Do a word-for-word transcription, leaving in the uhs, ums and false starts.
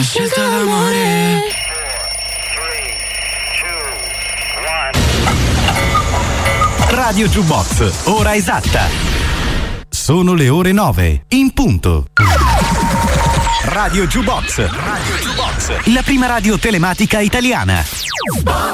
Scelta d'amore. Radio Jukebox, ora esatta. Sono le ore nove, in punto. Radio Jukebox, Radio Jukebox, la prima radio telematica italiana.